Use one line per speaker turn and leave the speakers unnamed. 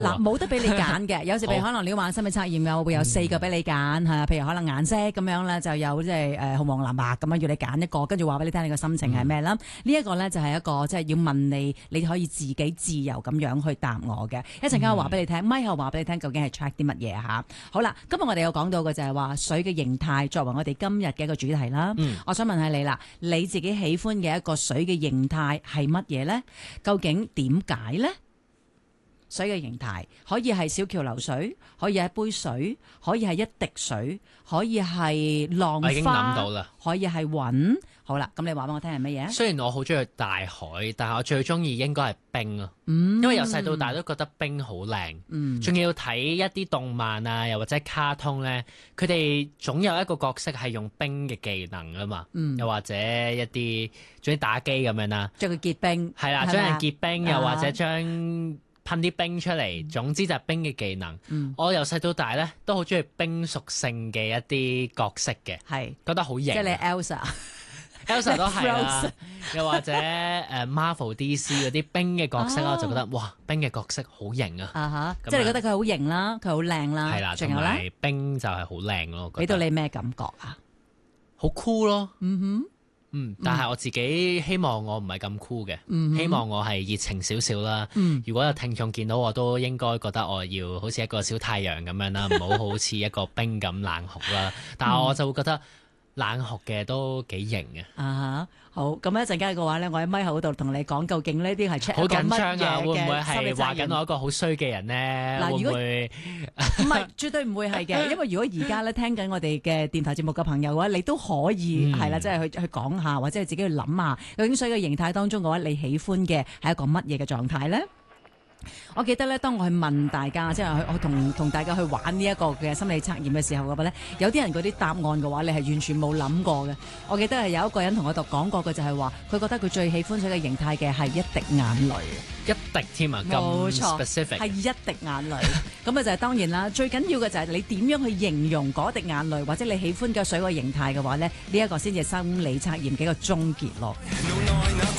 嗱，冇得俾你揀嘅，有時譬如可能你玩心理測驗會有4個俾你揀嚇，譬如可能顏色咁樣咧，就有即係紅黃藍白咁樣要你揀一個，跟住話俾你聽你個心情係咩啦。呢一個咧就係一個即係要問你，你可以自己自由咁樣去答我嘅。一陣間我話俾你聽，咪後話俾你聽究竟係 check 啲乜嘢嚇。好啦，今日我哋有講到嘅就係話水嘅形態作為我哋今日嘅一個主題啦。我想問下你啦，你自己喜歡嘅一個水嘅形態係乜嘢咧？究竟點解咧？水嘅形態可以係小橋流水，可以係一杯水，可以係一滴水，可以係浪花，
我已經諗到啦，
可以係雲。好啦，咁你話俾我聽係乜嘢？
雖然我好中意大海，但係我最中意應該係冰啊。因為由細到大都覺得冰好靚。仲要睇一啲動漫啊，又或者卡通咧，佢哋總有一個角色係用冰嘅技能啊嘛。又或者一啲總之打機咁樣啦，
將佢結冰，
係啦，將人結冰，又或者將噴啲冰出嚟，總之就係冰嘅技能。我由細到大咧都好中意冰屬性嘅一啲角色嘅，係覺得好型。即係你 Elsa 都係啦，又或者Marvel DC 嗰啲冰嘅角色啦，我就覺得哇，冰嘅角色好型啊！
即係你覺得佢好型啦，佢好靚啦，
係啦，仲有咧，冰就係好靚咯，
俾到你咩感覺啊？
好酷咯，但係我自己希望我唔係咁酷嘅，希望我係熱情少少啦。如果有聽眾見到我都應該覺得我要好似一個小太陽咁樣啦，唔好好似一個冰咁冷酷啦。但係我就會覺得冷酷嘅都幾型嘅。
好，咁一陣間嘅話咧，我喺咪後度同你講，究竟呢啲係 check
好緊張啊！會唔會
係
係話緊我一個好衰嘅人咧？會唔會？
唔係，絕對唔會係嘅。因為如果而家咧聽緊我哋嘅電台節目嘅朋友嘅話，你都可以係啦，即係去講下，或者係自己去諗下，究竟水嘅形態當中嘅話，你喜歡嘅係一個乜嘢嘅狀態咧？我記得咧，當我去問大家，即係我同大家去玩呢一個嘅心理測驗嘅時候嘅話咧，有啲人嗰啲答案嘅話，你係完全冇諗過嘅。我記得係有一個人同我度講過嘅，就係話佢覺得佢最喜歡水嘅形態嘅係一滴眼淚，
一滴添啊，咁 specific
係一滴眼淚。咁啊就係當然啦，最緊要嘅就係你點樣去形容嗰滴眼淚，或者你喜歡嘅水嘅形態嘅話咧，呢一個先至係心理測驗嘅一個終結咯。